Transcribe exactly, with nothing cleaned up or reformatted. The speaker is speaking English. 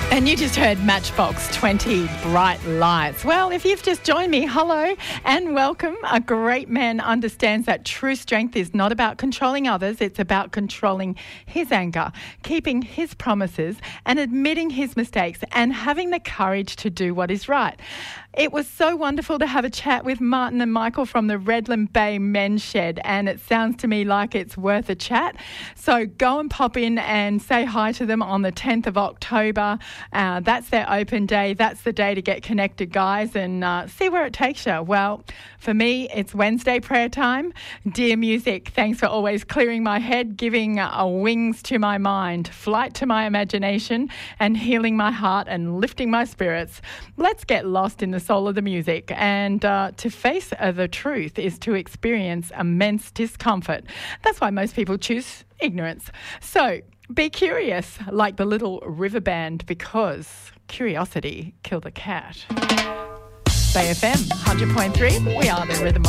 And you just heard Matchbox twenty, Bright Lights. Well, if you've just joined me, hello and welcome. A great man understands that true strength is not about controlling others. It's about controlling his anger, keeping his promises and admitting his mistakes and having the courage to do what is right. It was so wonderful to have a chat with Martin and Michael from the Redland Bay Men's Shed, and it sounds to me like it's worth a chat. So go and pop in and say hi to them on the tenth of October. Uh, that's their open day. That's the day to get connected, guys, and uh, see where it takes you. Well, for me, it's Wednesday prayer time. Dear music, thanks for always clearing my head, giving uh, wings to my mind, flight to my imagination, and healing my heart and lifting my spirits. Let's get lost in the soul of the music. And uh, to face uh, the truth is to experience immense discomfort. That's why most people choose ignorance. So be curious, like the little river band, because curiosity killed the cat. Bay F M, one hundred point three, we are the rhythm.